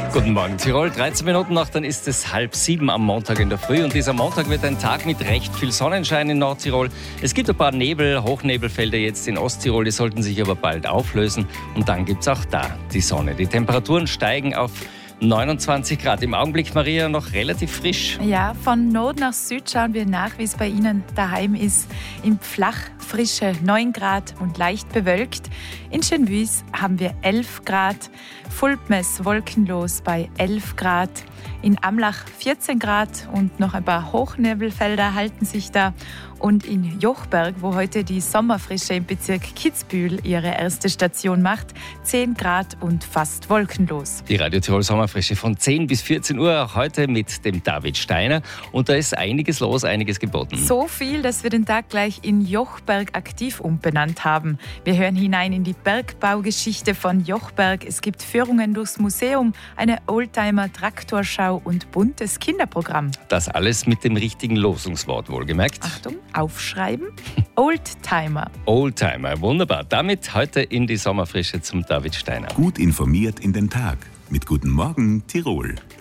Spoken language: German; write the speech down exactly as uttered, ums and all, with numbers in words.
Guten Morgen Tirol, dreizehn Minuten nach, dann ist es halb sieben am Montag in der Früh und dieser Montag wird ein Tag mit recht viel Sonnenschein in Nordtirol. Es gibt ein paar Nebel, Hochnebelfelder jetzt in Osttirol, die sollten sich aber bald auflösen und dann gibt es auch da die Sonne. Die Temperaturen steigen auf neunundzwanzig Grad. Im Augenblick, Maria, noch relativ frisch. Ja, von Nord nach Süd schauen wir nach, wie es bei Ihnen daheim ist. Im Flach frische neun Grad und leicht bewölkt. In Schönwüs haben wir elf Grad. Fulpmes wolkenlos bei elf Grad. In Amlach vierzehn Grad und noch ein paar Hochnebelfelder halten sich da. Und in Jochberg, wo heute die Sommerfrische im Bezirk Kitzbühel ihre erste Station macht, zehn Grad und fast wolkenlos. Die Radio Tirol Sommerfrische von zehn bis vierzehn Uhr, auch heute mit dem David Steiner. Und da ist einiges los, einiges geboten. So viel, dass wir den Tag gleich in Jochberg aktiv umbenannt haben. Wir hören hinein in die Bergbaugeschichte von Jochberg. Es gibt Führungen durchs Museum, eine Oldtimer-Traktorschau und buntes Kinderprogramm. Das alles mit dem richtigen Losungswort, wohlgemerkt. Achtung, aufschreiben. Oldtimer. Oldtimer, wunderbar. Damit heute in die Sommerfrische zum David Steiner. Gut informiert in den Tag. Mit Guten Morgen Tirol.